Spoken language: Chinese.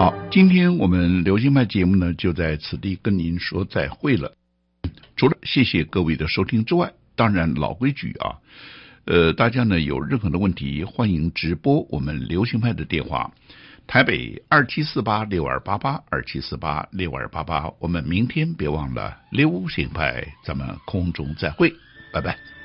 好，今天我们流行派节目呢就在此地跟您说再会了。除了谢谢各位的收听之外，当然老规矩啊，大家呢有任何的问题，欢迎直拨我们流行派的电话，台北27486288，27486288。我们明天别忘了流行派，咱们空中再会，拜拜。